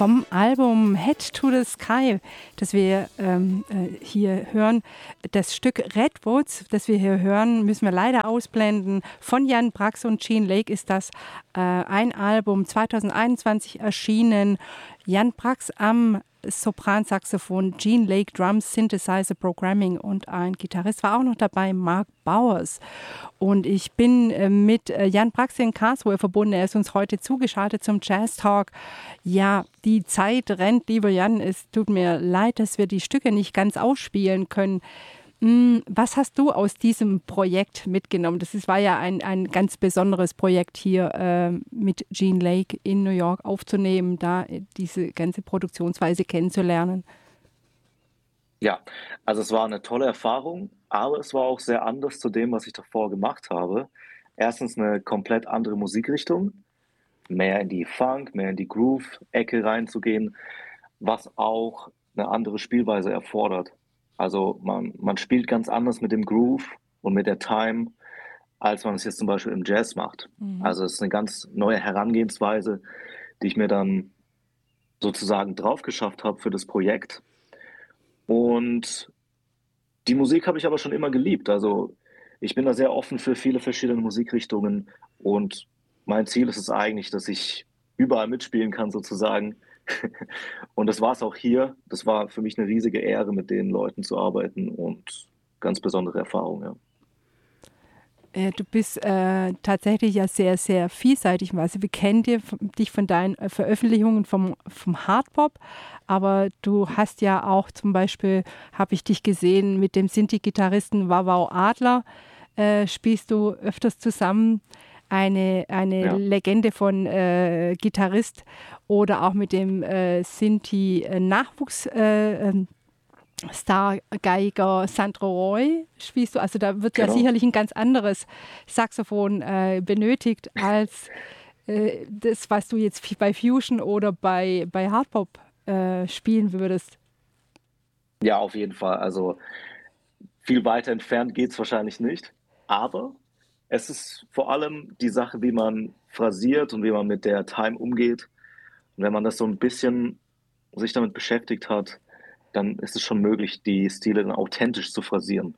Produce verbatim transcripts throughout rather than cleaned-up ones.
vom Album Head to the Sky, das wir ähm, äh, hier hören. Das Stück Redwoods, das wir hier hören, müssen wir leider ausblenden. Von Jan Brax und Gene Lake ist das äh, ein Album zwanzig einundzwanzig erschienen. Jan Brax am Sopransaxophon, Gene Lake Drums, Synthesizer, Programming und ein Gitarrist war auch noch dabei, Mark Bowers. Und ich bin äh, mit äh, Jan Brax in Karlsruhe verbunden. Er ist uns heute zugeschaltet zum Jazz Talk. Ja, die Zeit rennt, lieber Jan. Es tut mir leid, dass wir die Stücke nicht ganz ausspielen können. Was hast du aus diesem Projekt mitgenommen? Das ist, war ja ein, ein ganz besonderes Projekt hier äh, mit Gene Lake in New York aufzunehmen, da diese ganze Produktionsweise kennenzulernen. Ja, also es war eine tolle Erfahrung, aber es war auch sehr anders zu dem, was ich davor gemacht habe. Erstens eine komplett andere Musikrichtung, mehr in die Funk, mehr in die Groove-Ecke reinzugehen, was auch eine andere Spielweise erfordert. Also man, man spielt ganz anders mit dem Groove und mit der Time, als man es jetzt zum Beispiel im Jazz macht. Mhm. Also es ist eine ganz neue Herangehensweise, die ich mir dann sozusagen drauf geschafft habe für das Projekt. Und die Musik habe ich aber schon immer geliebt. Also ich bin da sehr offen für viele verschiedene Musikrichtungen und mein Ziel ist es eigentlich, dass ich überall mitspielen kann sozusagen. Und das war es auch hier. Das war für mich eine riesige Ehre, mit den Leuten zu arbeiten und ganz besondere Erfahrung, ja. Du bist äh, tatsächlich ja sehr, sehr vielseitig. Also wir kennen dir, dich von deinen äh, Veröffentlichungen vom, vom Hardbop, aber du hast ja auch zum Beispiel, habe ich dich gesehen, mit dem Sinti-Gitarristen Wawau Adler äh, spielst du öfters zusammen. Eine, eine ja. Legende von äh, Gitarrist oder auch mit dem äh, Sinti-Nachwuchs äh, äh, Star-Geiger Sandro Roy spielst du. Also da wird genau. ja sicherlich ein ganz anderes Saxophon äh, benötigt als äh, das, was du jetzt bei Fusion oder bei, bei Hardbop äh, spielen würdest. Ja, auf jeden Fall. Also viel weiter entfernt geht es wahrscheinlich nicht. Aber es ist vor allem die Sache, wie man phrasiert und wie man mit der Time umgeht. Und wenn man das so ein bisschen sich damit beschäftigt hat, dann ist es schon möglich, die Stile dann authentisch zu phrasieren.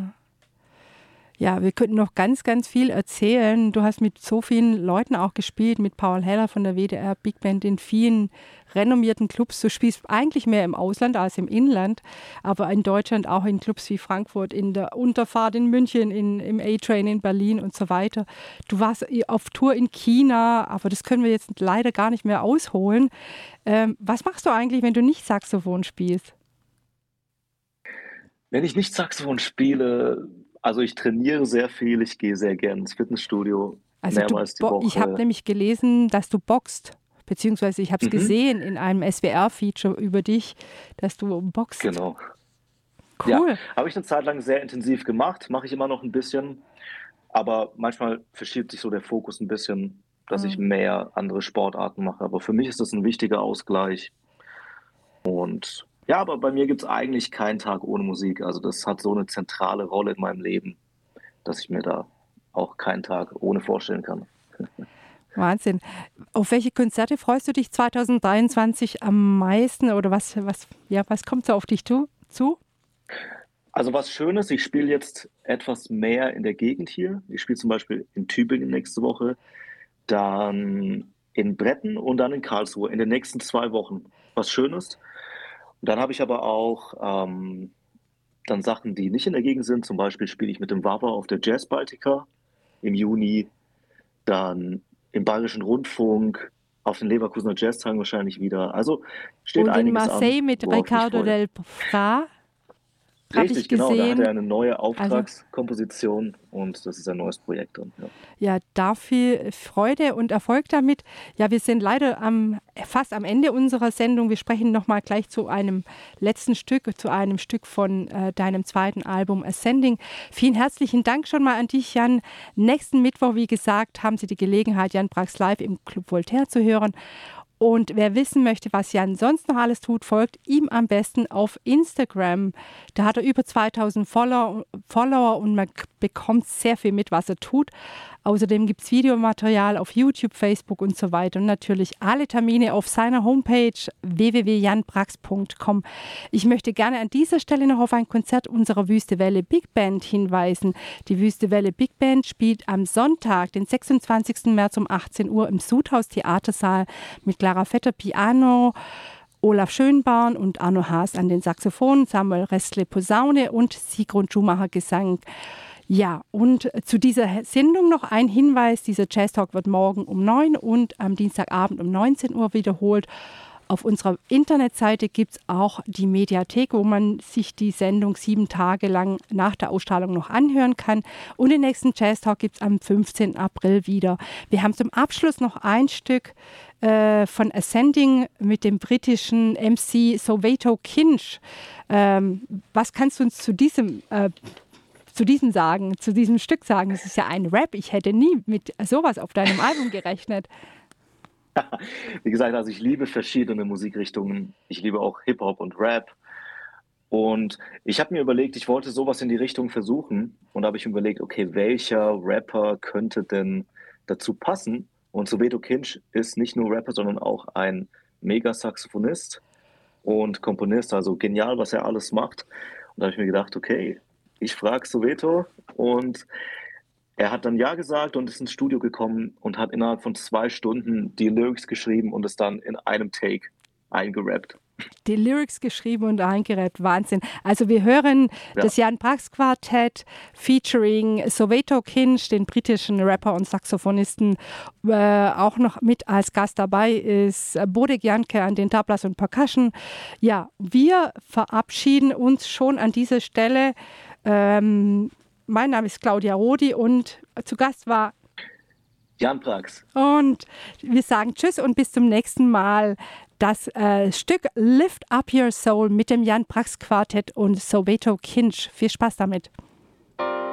Ja, wir könnten noch ganz, ganz viel erzählen. Du hast mit so vielen Leuten auch gespielt, mit Paul Heller von der W D R Big Band in vielen renommierten Clubs. Du spielst eigentlich mehr im Ausland als im Inland, aber in Deutschland auch in Clubs wie Frankfurt, in der Unterfahrt in München, in, im A-Train in Berlin und so weiter. Du warst auf Tour in China, aber das können wir jetzt leider gar nicht mehr ausholen. Ähm, was machst du eigentlich, wenn du nicht Saxophon spielst? Wenn ich nicht Saxophon spiele, also ich trainiere sehr viel, ich gehe sehr gerne ins Fitnessstudio, also mehrmals die Woche. Ich habe nämlich gelesen, dass du boxt, beziehungsweise ich habe es mhm. gesehen in einem S W R-Feature über dich, dass du boxt. Genau. Cool. Ja, habe ich eine Zeit lang sehr intensiv gemacht, mache ich immer noch ein bisschen, aber manchmal verschiebt sich so der Fokus ein bisschen, dass mhm. ich mehr andere Sportarten mache. Aber für mich ist das ein wichtiger Ausgleich. Und ja, aber bei mir gibt es eigentlich keinen Tag ohne Musik. Also das hat so eine zentrale Rolle in meinem Leben, dass ich mir da auch keinen Tag ohne vorstellen kann. Wahnsinn. Auf welche Konzerte freust du dich zwanzig dreiundzwanzig am meisten oder was, was, ja, was kommt so auf dich zu? Also was Schönes, ich spiele jetzt etwas mehr in der Gegend hier. Ich spiele zum Beispiel in Tübingen nächste Woche, dann in Bretten und dann in Karlsruhe in den nächsten zwei Wochen. Was Schönes. Und dann habe ich aber auch ähm, dann Sachen, die nicht in der Gegend sind. Zum Beispiel spiele ich mit dem Wawa auf der Jazz Baltica im Juni, dann im Bayerischen Rundfunk, auf den Leverkusener Jazztagen wahrscheinlich wieder. Also steht einiges an. Und in Marseille an, mit Ricardo Del Fra. Richtig, genau. Da hat er eine neue Auftragskomposition also, und das ist ein neues Projekt. Dann, ja. ja, da viel Freude und Erfolg damit. Ja, wir sind leider am, fast am Ende unserer Sendung. Wir sprechen nochmal gleich zu einem letzten Stück, zu einem Stück von äh, deinem zweiten Album Ascending. Vielen herzlichen Dank schon mal an dich, Jan. Nächsten Mittwoch, wie gesagt, haben Sie die Gelegenheit, Jan Brax live im Club Voltaire zu hören. Und wer wissen möchte, was Jan sonst noch alles tut, folgt ihm am besten auf Instagram. Da hat er über zweitausend Follower, Follower und man bekommt sehr viel mit, was er tut. Außerdem gibt es Videomaterial auf YouTube, Facebook und so weiter und natürlich alle Termine auf seiner Homepage w w w punkt jan brax punkt com. Ich möchte gerne an dieser Stelle noch auf ein Konzert unserer Wüste Welle Big Band hinweisen. Die Wüste Welle Big Band spielt am Sonntag, den sechsundzwanzigsten März um achtzehn Uhr im Sudhaus Theatersaal mit Clara Vetter Piano, Olaf Schönborn und Arno Haas an den Saxophonen, Samuel Restle Posaune und Sigrun Schumacher Gesang. Ja, und zu dieser Sendung noch ein Hinweis, dieser Jazz Talk wird morgen um neun und am Dienstagabend um neunzehn Uhr wiederholt. Auf unserer Internetseite gibt es auch die Mediathek, wo man sich die Sendung sieben Tage lang nach der Ausstrahlung noch anhören kann. Und den nächsten Jazz Talk gibt es am fünfzehnten April wieder. Wir haben zum Abschluss noch ein Stück äh, von Ascending mit dem britischen M C Soweto Kinch. Ähm, was kannst du uns zu diesem äh, zu diesem sagen, zu diesem Stück sagen? Es ist ja ein Rap. Ich hätte nie mit sowas auf deinem Album gerechnet. Wie gesagt, also ich liebe verschiedene Musikrichtungen. Ich liebe auch Hip-Hop und Rap. Und ich habe mir überlegt, ich wollte sowas in die Richtung versuchen. Und da habe ich mir überlegt, okay, welcher Rapper könnte denn dazu passen? Und Soweto Kinch ist nicht nur Rapper, sondern auch ein Mega-Saxophonist und Komponist. Also genial, was er alles macht. Und da habe ich mir gedacht, okay, ich frage Soweto, und er hat dann Ja gesagt und ist ins Studio gekommen und hat innerhalb von zwei Stunden die Lyrics geschrieben und es dann in einem Take eingerappt. Die Lyrics geschrieben und eingerappt, Wahnsinn. Also wir hören ja. das Jan Brax Quartett featuring Soweto Kinch, den britischen Rapper und Saxophonisten. Äh, auch noch mit als Gast dabei ist Bodek Janke an den Tablas und Percussion. Ja, wir verabschieden uns schon an dieser Stelle. Ähm, mein Name ist Claudia Rodi und zu Gast war Jan Brax. Und wir sagen Tschüss und bis zum nächsten Mal. Das äh, Stück Lift Up Your Soul mit dem Jan Brax Quartett und Soweto Kinch. Viel Spaß damit.